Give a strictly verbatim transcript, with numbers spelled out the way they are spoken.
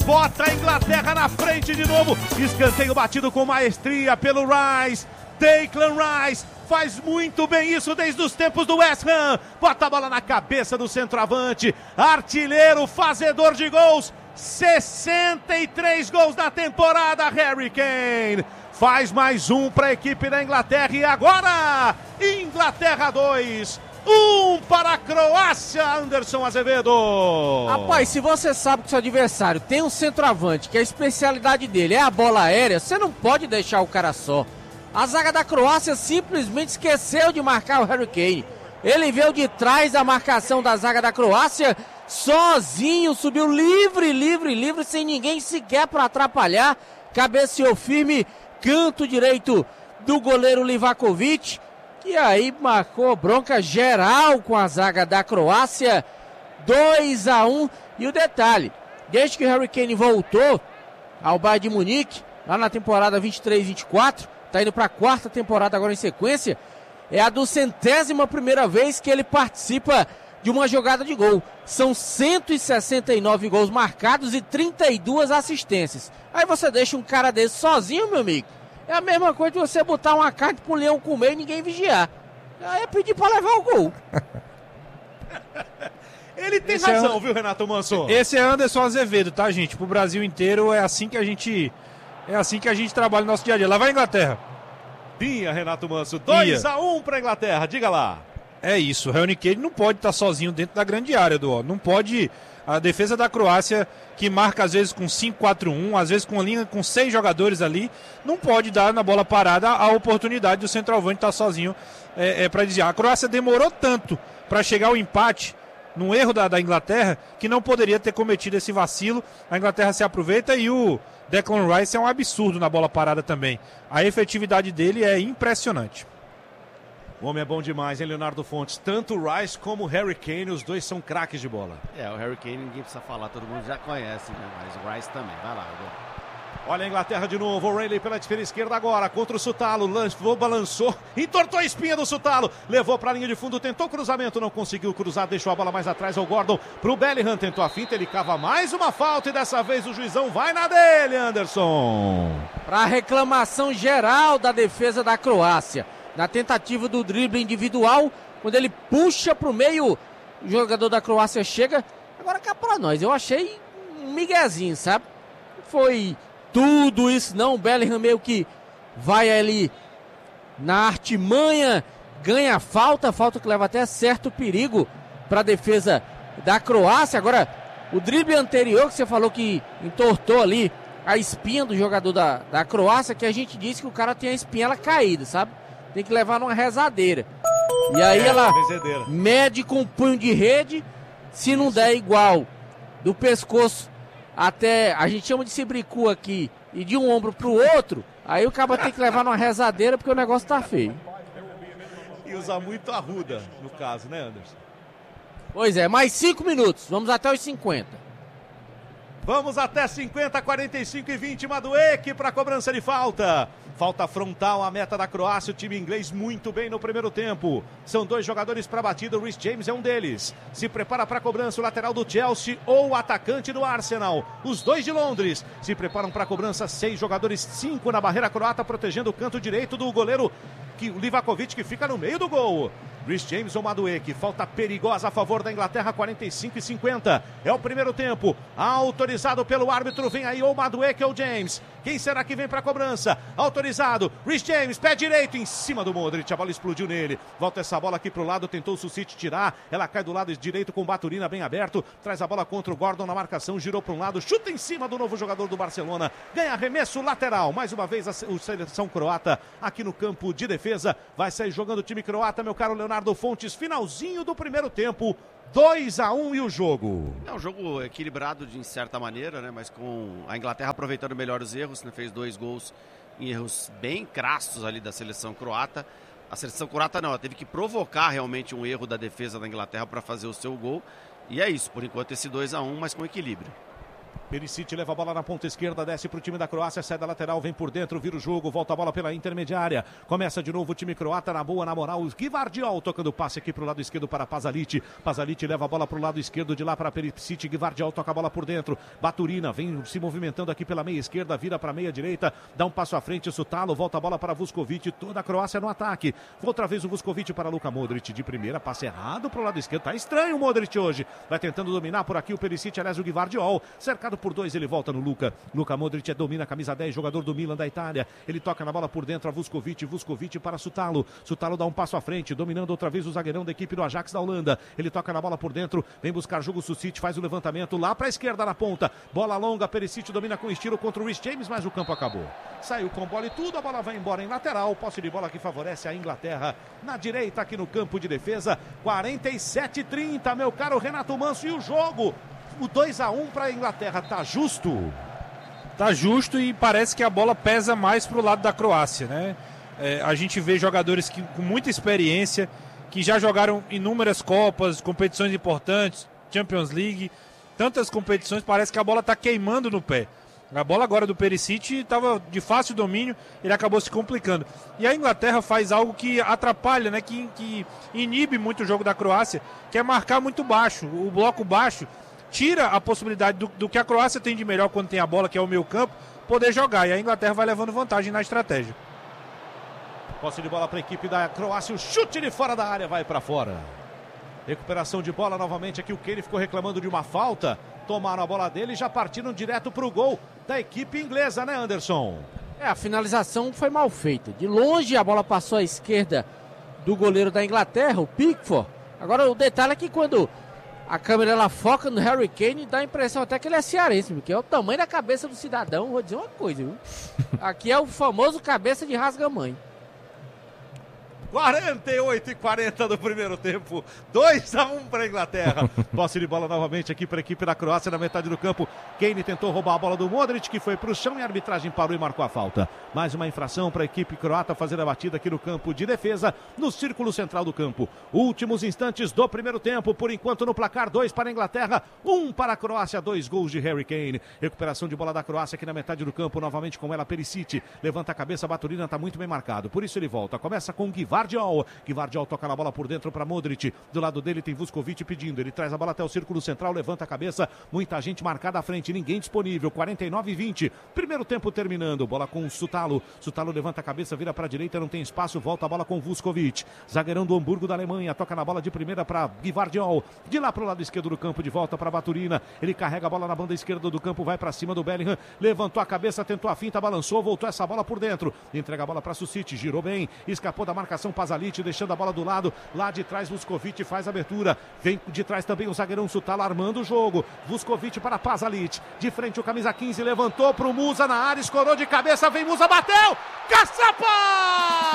bota a Inglaterra na frente de novo. Escanteio batido com maestria pelo Rice. Declan Rice faz muito bem isso desde os tempos do West Ham. Bota a bola na cabeça do centroavante. Artilheiro, fazedor de gols. sessenta e três gols na temporada, Harry Kane. Faz mais um para a equipe da Inglaterra. E agora, Inglaterra dois. Um para a Croácia, Anderson Azevedo. Rapaz, se você sabe que seu adversário tem um centroavante, que a especialidade dele é a bola aérea, você não pode deixar o cara só. A zaga da Croácia simplesmente esqueceu de marcar o Harry Kane. Ele veio de trás da marcação da zaga da Croácia, sozinho, subiu livre, livre, livre, sem ninguém sequer para atrapalhar. Cabeceou firme, canto direito do goleiro Livakovic. E aí marcou bronca geral com a zaga da Croácia, dois a um. E o detalhe, desde que o Harry Kane voltou ao Bayern de Munique, lá na temporada vinte e três vinte e quatro, está indo para a quarta temporada agora em sequência, é a duzentésima primeira vez que ele participa de uma jogada de gol. São cento e sessenta e nove gols marcados e trinta e duas assistências. Aí você deixa um cara desse sozinho, meu amigo. É a mesma coisa de você botar uma carne pro leão comer e ninguém vigiar. Aí é pedir pra levar o gol. Ele tem esse razão, é, viu, Renato Manso? Esse é Anderson Azevedo, tá, gente? Pro Brasil inteiro é assim que a gente é assim que a gente trabalha no nosso dia a dia. Lá vai a Inglaterra. Tinha, Renato Manso. dois a um pra Inglaterra, diga lá. É isso, o Harry Kane não pode estar sozinho dentro da grande área, do não pode. A defesa da Croácia, que marca às vezes com cinco quatro um, às vezes com uma linha com seis jogadores ali, não pode dar na bola parada a oportunidade do centroavante estar sozinho é, é, para desviar. A Croácia demorou tanto para chegar ao empate, num erro da, da Inglaterra, que não poderia ter cometido esse vacilo. A Inglaterra se aproveita e o Declan Rice é um absurdo na bola parada também. A efetividade dele é impressionante. O homem é bom demais, hein, Leonardo Fontes? Tanto o Rice como o Harry Kane, os dois são craques de bola. É, o Harry Kane ninguém precisa falar, todo mundo já conhece, né? Mas o Rice também, vai lá agora. Olha a Inglaterra de novo, o Rayleigh pela esfera esquerda agora, contra o Sutalo, lançou, balançou, entortou a espinha do Sutalo, levou para a linha de fundo, tentou cruzamento, não conseguiu cruzar, deixou a bola mais atrás ao Gordon, pro Bellingham, tentou a finta, ele cava mais uma falta e dessa vez o juizão vai na dele, Anderson. Para reclamação geral da defesa da Croácia, na tentativa do drible individual, quando ele puxa pro meio, o jogador da Croácia chega, agora cá para nós, eu achei um miguezinho, sabe? Foi tudo isso não, o Bellingham meio que vai ali na artimanha, ganha a falta, falta que leva até certo perigo para a defesa da Croácia. Agora, o drible anterior que você falou que entortou ali a espinha do jogador da, da Croácia, que a gente disse que o cara tem a espinha ela caída, sabe? Tem que levar numa rezadeira. E aí é, ela rezadeira. Mede com um punho de rede, se não der igual do pescoço até, a gente chama de cibricu aqui, e de um ombro pro outro, aí o cara tem que levar numa rezadeira porque o negócio tá feio. E usar muito arruda, no caso, né, Anderson? Pois é, mais cinco minutos, vamos até os cinquenta. Vamos até cinquenta, quarenta e cinco e vinte, Madueke para cobrança de falta. Falta frontal à meta da Croácia, o time inglês muito bem no primeiro tempo. São dois jogadores para batida, o Reece James é um deles. Se prepara para a cobrança o lateral do Chelsea ou o atacante do Arsenal. Os dois de Londres se preparam para a cobrança, seis jogadores, cinco na barreira croata, protegendo o canto direito do goleiro que, o Livakovic, que fica no meio do gol. Reece James ou Madueke, falta perigosa a favor da Inglaterra, quarenta e cinco e cinquenta. É o primeiro tempo, autorizado pelo árbitro, vem aí ou Madueke ou James. Quem será que vem para a cobrança? Autorizado, Reece James, pé direito em cima do Modric, a bola explodiu nele. Volta essa bola aqui pro lado, tentou o Susic tirar, ela cai do lado direito com o Baturina bem aberto, traz a bola contra o Gordon na marcação, girou para um lado, chuta em cima do novo jogador do Barcelona, ganha arremesso lateral. Mais uma vez a seleção croata aqui no campo de defesa, vai sair jogando o time croata, meu caro Leonardo Fontes, finalzinho do primeiro tempo, dois a um e o jogo. É um jogo equilibrado de certa maneira, né? Mas com a Inglaterra aproveitando melhor os erros, né? Fez dois gols em erros bem crassos ali da seleção croata. A seleção croata não, ela teve que provocar realmente um erro da defesa da Inglaterra para fazer o seu gol. E é isso, por enquanto esse dois a um, mas com equilíbrio. Perisic leva a bola na ponta esquerda, desce para o time da Croácia, sai da lateral, vem por dentro, vira o jogo, volta a bola pela intermediária. Começa de novo o time croata, na boa, na moral, o Gvardiol tocando passe aqui para o lado esquerdo para Pasalic. Pasalic leva a bola para o lado esquerdo, de lá para Perisic, Gvardiol toca a bola por dentro. Baturina vem se movimentando aqui pela meia esquerda, vira para a meia direita, dá um passo à frente, Sutalo, volta a bola para Vuskovic, toda a Croácia no ataque. Outra vez o Vuskovic para Luka Modric, de primeira, passe errado para o lado esquerdo, tá estranho o Modric hoje. Vai tentando dominar por aqui o Perisic, aliás o Gvardiol, cercado por dois, ele volta no Luka. Luka Modric domina a camisa dez, jogador do Milan da Itália. Ele toca na bola por dentro a Vuskovic, Vuskovic para Sutalo. Sutalo dá um passo à frente, dominando outra vez o zagueirão da equipe do Ajax da Holanda. Ele toca na bola por dentro, vem buscar jogo Susic, faz o levantamento lá para a esquerda na ponta. Bola longa, Perisic domina com estilo contra o Reece James, mas o campo acabou. Saiu com bola e tudo, a bola vai embora em lateral. Posse de bola que favorece a Inglaterra na direita aqui no campo de defesa. quarenta e sete a trinta, meu caro Renato Manso, e o jogo? O dois a um para a Inglaterra, tá justo? Tá justo e parece que a bola pesa mais pro lado da Croácia, né? É, a gente vê jogadores que, com muita experiência, que já jogaram inúmeras Copas, competições importantes, Champions League, tantas competições, parece que a bola tá queimando no pé. A bola agora do Perisic estava de fácil domínio, ele acabou se complicando. E a Inglaterra faz algo que atrapalha, né? que, que inibe muito o jogo da Croácia, que é marcar muito baixo, o bloco baixo. Tira a possibilidade do, do que a Croácia tem de melhor quando tem a bola, que é o meio campo, poder jogar. E a Inglaterra vai levando vantagem na estratégia. Posse de bola para a equipe da Croácia, o chute de fora da área vai para fora. Recuperação de bola novamente aqui, o Kane ficou reclamando de uma falta. Tomaram a bola dele e já partiram direto para o gol da equipe inglesa, né, Anderson? É, a finalização foi mal feita. De longe a bola passou à esquerda do goleiro da Inglaterra, o Pickford. Agora o detalhe é que quando a câmera ela foca no Harry Kane, dá a impressão até que ele é cearense, porque é o tamanho da cabeça do cidadão. Vou dizer uma coisa, viu? Aqui é o famoso cabeça de rasga-mãe. quarenta e oito e quarenta do primeiro tempo, dois a um para a Inglaterra. Posse de bola novamente aqui para a equipe da Croácia na metade do campo. Kane tentou roubar a bola do Modric, que foi para o chão e a arbitragem parou e marcou a falta. Mais uma infração para a equipe croata fazer a batida aqui no campo de defesa, no círculo central do campo. Últimos instantes do primeiro tempo, por enquanto no placar, dois para a Inglaterra, um para a Croácia, dois gols de Harry Kane. Recuperação de bola da Croácia aqui na metade do campo, novamente com ela Perisic. Levanta a cabeça, a Baturina está muito bem marcado, por isso ele volta. Começa com Gvardiol. Gvardiol toca na bola por dentro para Modric. Do lado dele tem Vuskovic pedindo. Ele traz a bola até o círculo central, levanta a cabeça. Muita gente marcada à frente, ninguém disponível. quarenta e nove a vinte. Primeiro tempo terminando. Bola com o Sutalo. Sutalo levanta a cabeça, vira para a direita, não tem espaço. Volta a bola com Vuskovic. Zagueirão do Hamburgo da Alemanha. Toca na bola de primeira para Gvardiol. De lá para o lado esquerdo do campo, de volta para Baturina. Ele carrega a bola na banda esquerda do campo, vai para cima do Bellingham. Levantou a cabeça, tentou a finta, balançou, voltou essa bola por dentro. Entrega a bola para Susic, girou bem, escapou da marcação Pasalic, deixando a bola do lado, lá de trás Vuskovic faz a abertura, vem de trás também o zagueirão Sutalo armando o jogo, Vuskovic para Pasalic, de frente o camisa quinze, levantou para o Musa na área, escorou de cabeça, vem Musa, bateu, caçapa!